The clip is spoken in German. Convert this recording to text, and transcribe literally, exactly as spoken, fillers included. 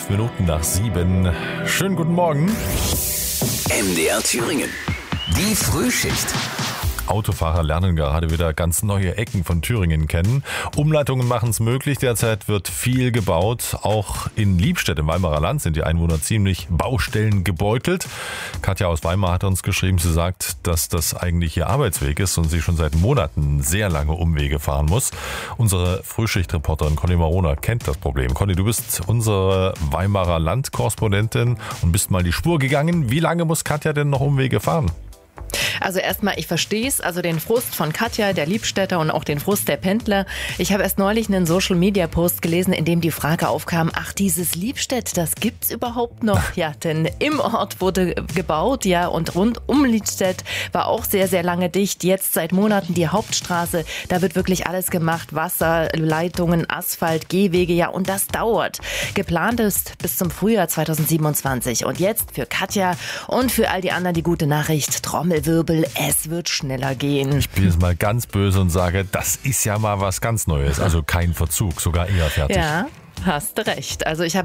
Fünf Minuten nach sieben. Schönen guten Morgen. M D R Thüringen. Die Frühschicht. Autofahrer lernen gerade wieder ganz neue Ecken von Thüringen kennen. Umleitungen machen es möglich. Derzeit wird viel gebaut. Auch in Liebstedt im Weimarer Land sind die Einwohner ziemlich Baustellen gebeutelt. Katja aus Weimar hat uns geschrieben, sie sagt, dass das eigentlich ihr Arbeitsweg ist und sie schon seit Monaten sehr lange Umwege fahren muss. Unsere Frühschichtreporterin Conny Marona kennt das Problem. Conny, du bist unsere Weimarer Land-Korrespondentin und bist mal die Spur gegangen. Wie lange muss Katja denn noch Umwege fahren? Also erstmal, ich verstehe es, also den Frust von Katja, der Liebstädter und auch den Frust der Pendler. Ich habe erst neulich einen Social-Media-Post gelesen, in dem die Frage aufkam, ach, dieses Liebstedt, das gibt's überhaupt noch? Ja, denn im Ort wurde gebaut, ja, und rund um Liebstedt war auch sehr, sehr lange dicht. Jetzt seit Monaten die Hauptstraße, da wird wirklich alles gemacht, Wasser, Leitungen, Asphalt, Gehwege, ja, und das dauert. Geplant ist bis zum Frühjahr zweitausendsiebenundzwanzig. Und jetzt für Katja und für all die anderen die gute Nachricht, Trommelwirbel. Es wird schneller gehen. Ich bin jetzt mal ganz böse und sage, das ist ja mal was ganz Neues. Also kein Verzug, sogar eher fertig. Ja, hast du recht. Also ich habe